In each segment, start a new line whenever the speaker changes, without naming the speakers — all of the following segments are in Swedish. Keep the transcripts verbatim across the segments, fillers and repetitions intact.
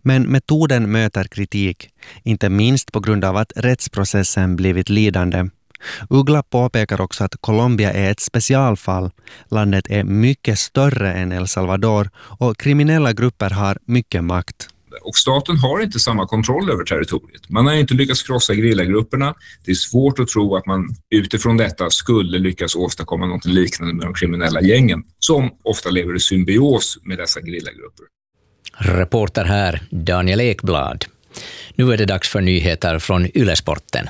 Men metoden möter kritik, inte minst på grund av att rättsprocessen blivit lidande. Uggla påpekar också att Colombia är ett specialfall. Landet är mycket större än El Salvador och kriminella grupper har mycket makt.
Och staten har inte samma kontroll över territoriet. Man har inte lyckats krossa gerillagrupperna. Det är svårt att tro att man utifrån detta skulle lyckas åstadkomma något liknande med de kriminella gängen, som ofta lever i symbios med dessa gerillagrupper.
Reporter här, Daniel Ekblad. Nu är det dags för nyheter från Yle-sporten.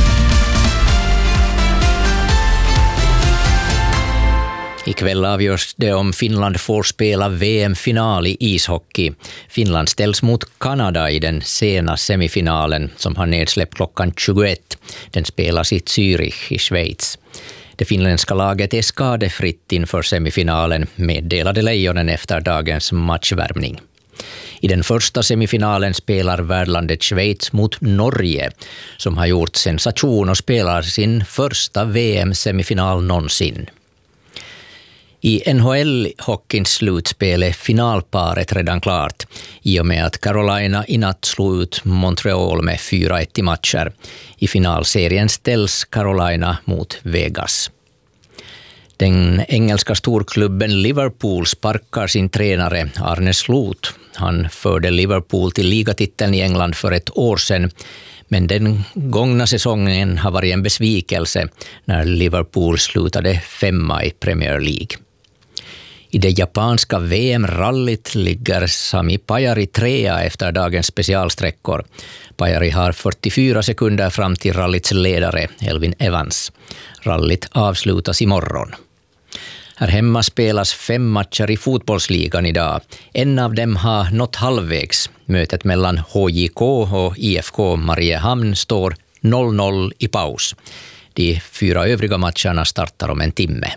Ikväll avgörs det om Finland får spela V M-final i ishockey. Finland ställs mot Kanada i den sena semifinalen som har nedsläpp klockan tjugoett. Den spelas i Zürich i Schweiz. Det finländska laget är skadefritt inför semifinalen, meddelade Lejonen efter dagens matchvärmning. I den första semifinalen spelar värdlandet Schweiz mot Norge, som har gjort sensation och spelar sin första V M-semifinal någonsin. I N H L-hockeyns slutspel är finalparet redan klart i och med att Carolina i natt slog ut Montreal med fyra ett i matcher. I finalserien ställs Carolina mot Vegas. Den engelska storklubben Liverpool sparkar sin tränare Arne Slot. Han förde Liverpool till ligatiteln i England för ett år sedan, men den gångna säsongen har varit en besvikelse när Liverpool slutade femma i Premier League. I det japanska V M-rallyt ligger Sami Pajari trea efter dagens specialsträckor. Pajari har fyrtiofyra sekunder fram till rallyts ledare Elvin Evans. Rallyt avslutas imorgon. Här hemma spelas fem matcher i fotbollsligan idag. En av dem har nått halvvägs. Mötet mellan H J K och I F K Mariehamn står noll noll i paus. De fyra övriga matcherna startar om en timme.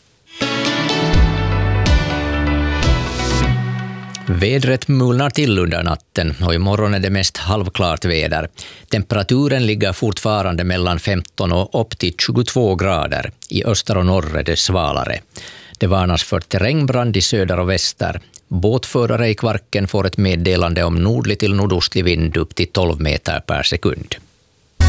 Vädret mulnar till under natten och imorgon är det mest halvklart väder. Temperaturen ligger fortfarande mellan femton och upp till tjugotvå grader. I öster och norr är det svalare. Det varnas för terrängbrand i söder och väster. Båtförare i Kvarken får ett meddelande om nordlig till nordostlig vind upp till tolv meter per sekund.